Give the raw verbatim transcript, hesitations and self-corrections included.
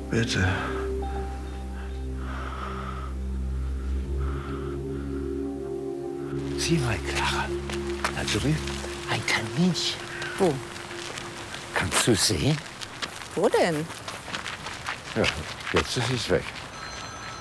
Bitte. Sieh mal, Clara. Da drüben ein Kaninchen. Wo? Kannst du sehen? Wo denn? Ja, jetzt ist es weg.